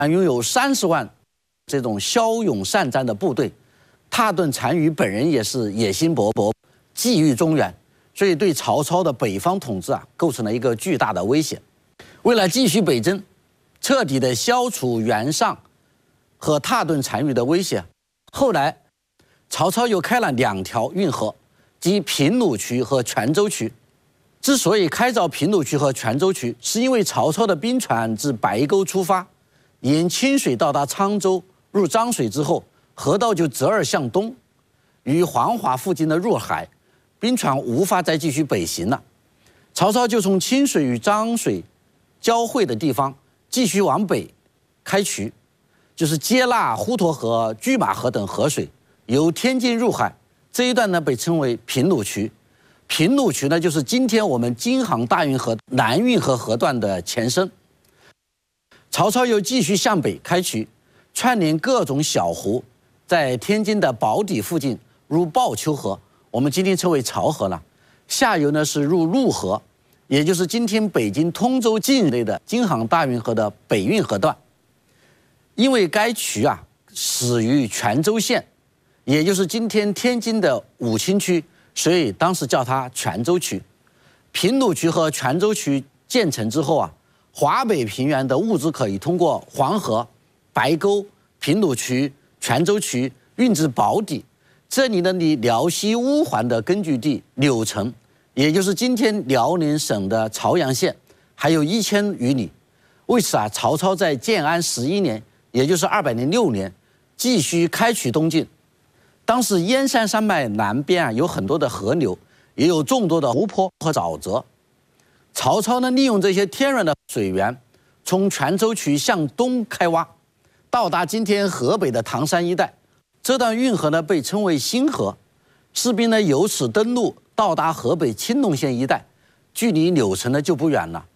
拥有30万这种骁勇善战的部队，蹋顿单于本人也是野心勃勃，觊觎中原，所以对曹操的北方统治构成了一个巨大的威胁。为了继续北征，彻底的消除袁尚和蹋顿单于的威胁，后来曹操又开了2条运河，即平鲁渠和泉州渠。之所以开凿平鲁渠和泉州渠，是因为曹操的兵船自白沟出发，沿清水到达沧州，入漳水之后，河道就折而向东，于黄华附近的入海，兵船无法再继续北行了。曹操就从清水与漳水交汇的地方继续往北开渠，就是接纳滹沱河、拒马河等河水，由天津入海。这一段呢被称为平鲁渠。平鲁渠呢，就是今天我们京杭大运河南运河河段的前身。曹操又继续向北开渠，串联各种小湖，在天津的宝坻附近入鲍丘河，我们今天称为潮河了。下游呢是入陆河，也就是今天北京通州境内的京杭大运河的北运河段。因为该渠始于泉州县，也就是今天天津的武清区，所以当时叫它泉州渠。平鲁渠和泉州渠建成之后华北平原的物资可以通过黄河、白沟、平鲁渠、泉州渠运至宝坻。这里呢，离辽西乌桓的根据地柳城，也就是今天辽宁省的朝阳县，还有1000余里。为此曹操在建安11年，也就是206年，继续开渠东进。当时燕山山脉南边有很多的河流，也有众多的湖泊和沼泽。曹操呢，利用这些天然的水源，从泉州渠向东开挖，到达今天河北的唐山一带。这段运河呢被称为新河，士兵呢由此登陆，到达河北青龙县一带，距离柳城呢就不远了。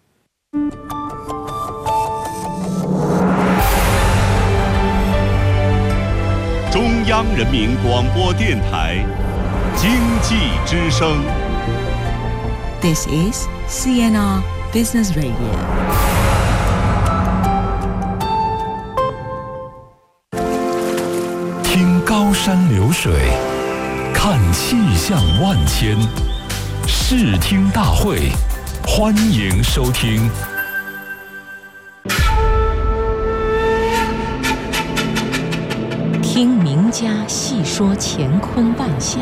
中央人民广播电台经济之声。 This is CNR Business Radio. 听高山流水，看气象万千，视听大会，欢迎收听。 听名家细说乾坤万象，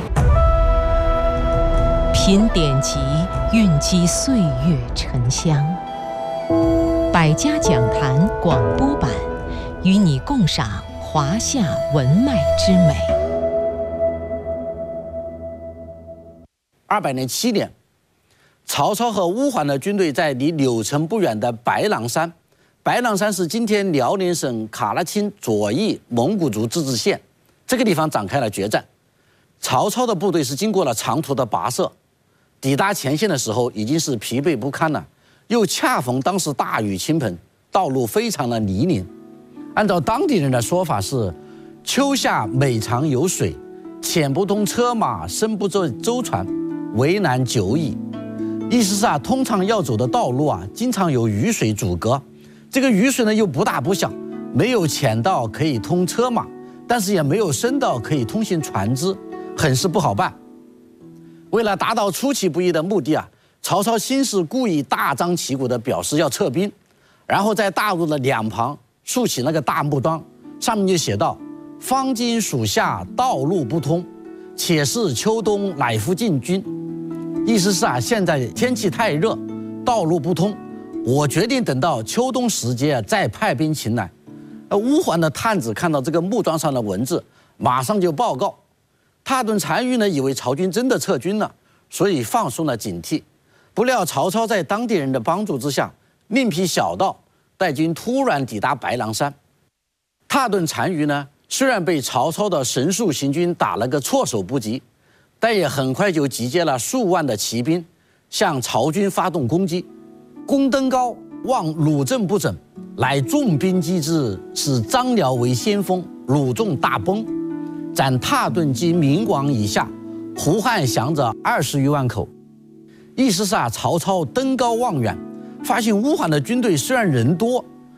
品典籍蕴积岁月沉香。百家讲坛广播版，与你共赏华夏文脉之美。 207年，曹操和乌桓的军队在离柳城不远的白狼山。白狼山是今天辽宁省卡拉钦左翼蒙古族自治县，这个地方展开了决战。曹操的部队是经过了长途的跋涉，抵达前线的时候已经是疲惫不堪了，又恰逢当时大雨倾盆，道路非常的泥泞。按照当地人的说法是，秋夏每常有水，浅不通车马，深不舟船，为难久矣。意思是通常要走的道路经常有雨水阻隔。这个雨水呢又不大不小，没有浅道可以通车马，但是也没有深道可以通行船只，很是不好办。为了达到出其不意的目的曹操先是故意大张旗鼓地表示要撤兵，然后在大路的两旁竖起那个大木桩，上面就写道：方今暑夏，道路不通，且是秋冬，乃复进军。意思是现在天气太热，道路不通，我决定等到秋冬时节再派兵前来。乌桓的探子看到这个木桩上的文字，马上就报告。蹋顿单于呢，以为曹军真的撤军了，所以放松了警惕。不料曹操在当地人的帮助之下，另辟小道，带军突然抵达白狼山。蹋顿单于呢，虽然被曹操的神速行军打了个措手不及，但也很快就集结了数万的骑兵，向曹军发动攻击。攻登高，望鲁阵不整，乃重兵击之，使张辽为先锋，鲁众大崩，斩蹋顿及明广以下，胡汉降者20余万口。意思是曹操登高望远，发现乌桓的军队虽然人多，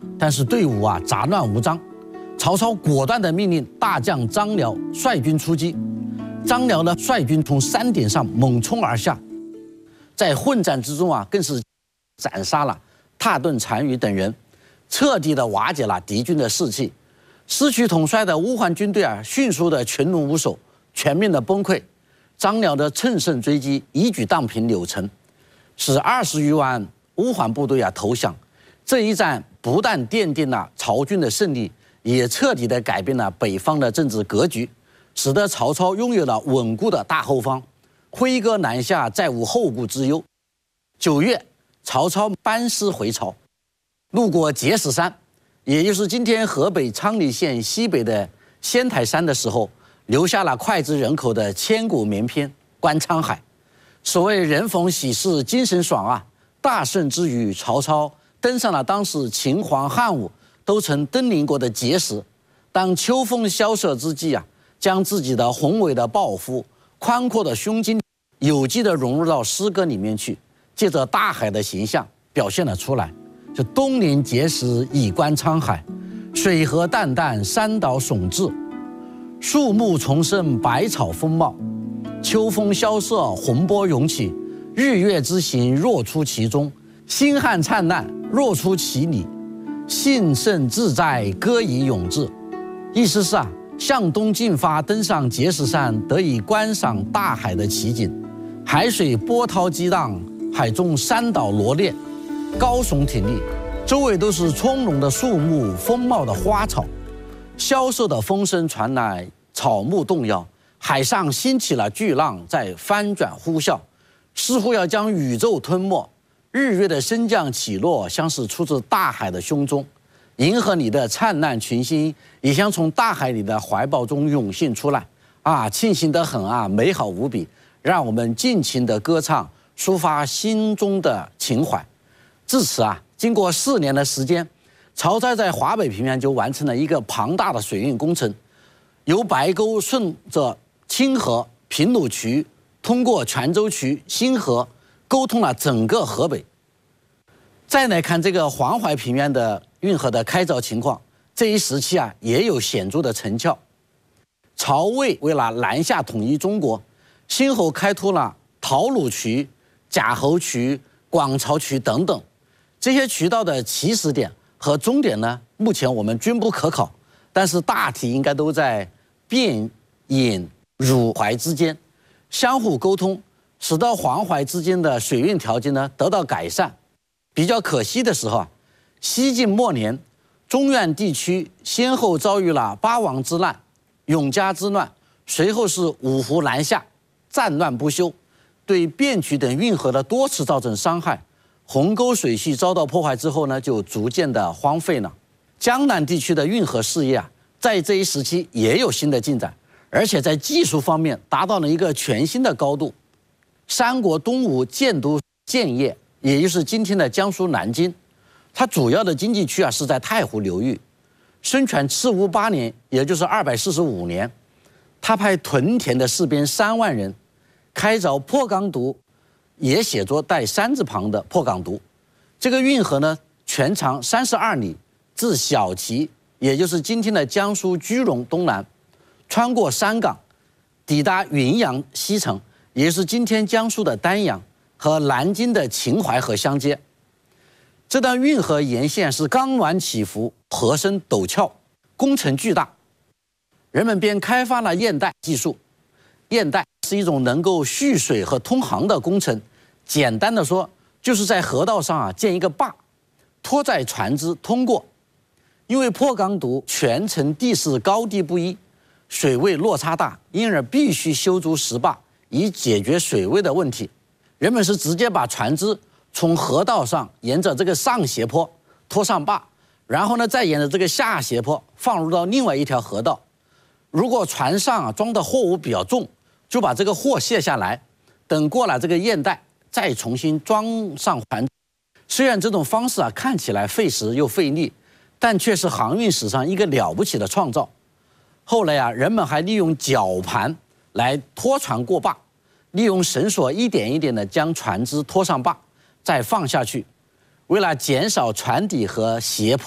但是队伍杂乱无章。曹操果断地命令大将张辽率军出击。张辽呢，率军从山顶上猛冲而下，在混战之中更是斩杀了蹋顿、单于等人，彻底的瓦解了敌军的士气。失去统帅的乌桓军队迅速的群龙无首，全面的崩溃。张辽的乘胜追击一举荡平柳城，使20余万乌桓部队投降。这一战不但奠定了曹军的胜利，也彻底的改变了北方的政治格局，使得曹操拥有了稳固的大后方，挥戈南下，再无后顾之忧。9月，曹操班师回朝，路过碣石山，也就是今天河北昌黎县西北的仙台山的时候，留下了脍炙人口的千古名篇《观沧海》。所谓人逢喜事精神爽大胜之余，曹操登上了当时秦皇汉武都曾登临过的碣石。当秋风萧瑟之际将自己的宏伟的抱负、宽阔的胸襟有机地融入到诗歌里面去，借着大海的形象表现了出来。就东临碣石以观沧海，水河淡淡山岛竦峙，树木丛生百草丰茂，秋风萧瑟洪波涌起，日月之行若出其中，星汉灿烂若出其里，幸甚自在歌以咏志。意思是向东进发，登上碣石山，得以观赏大海的奇景。海水波涛激荡，海中山岛罗列，高耸挺立，周围都是葱茏的树木、丰茂的花草。萧瑟的风声传来，草木动摇，海上兴起了巨浪，在翻转呼啸，似乎要将宇宙吞没。日月的升降起落，像是出自大海的胸中。银河里的灿烂群星也像从大海里的怀抱中涌现出来庆幸得很美好无比，让我们尽情的歌唱，抒发心中的情怀。至此经过4年的时间，曹操在华北平原就完成了一个庞大的水运工程，由白沟顺着清河、平鲁渠，通过泉州渠、新河，沟通了整个河北。再来看这个黄淮平原的运河的开凿情况，这一时期也有显著的成效。曹魏为了南下统一中国，先后开拓了陶鲁渠、贾侯渠、广曹渠等等。这些渠道的起始点和终点呢，目前我们均不可考，但是大体应该都在汴、郢、汝淮之间，相互沟通，使得黄淮之间的水运条件呢得到改善。比较可惜的时候西晋末年，中原地区先后遭遇了八王之难、永嘉之乱，随后是五胡南下，战乱不休，对汴渠等运河的多次造成伤害。鸿沟水系遭到破坏之后呢，就逐渐的荒废了。江南地区的运河事业在这一时期也有新的进展，而且在技术方面达到了一个全新的高度。三国东吴建都建业，也就是今天的江苏南京，它主要的经济区是在太湖流域。孙权赤乌8年，也就是245年，他派屯田的士兵3万人，开凿破港渎，也写作带山字旁的破港渎。这个运河呢，全长32里，自小齐，也就是今天的江苏居庸东南，穿过山港，抵达云阳西城，也就是今天江苏的丹阳，和南京的秦淮河相接。这段运河沿线是钢峦起伏，河深陡峭，工程巨大。人们便开发了堰带技术。堰带是一种能够蓄水和通航的工程，简单的说，就是在河道上建一个坝，拖载船只通过。因为破港渎全程地势高低不一，水位落差大，因而必须修筑石坝，以解决水位的问题。人们是直接把船只从河道上沿着这个上斜坡拖上坝，然后呢再沿着这个下斜坡放入到另外一条河道。如果船上装的货物比较重，就把这个货卸下来，等过了这个堰带再重新装上船。虽然这种方式看起来费时又费力，但却是航运史上一个了不起的创造。后来人们还利用绞盘来拖船过坝，利用绳索一点一点的将船只拖上坝，再放下去。为了减少船底和斜坡的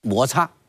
摩擦。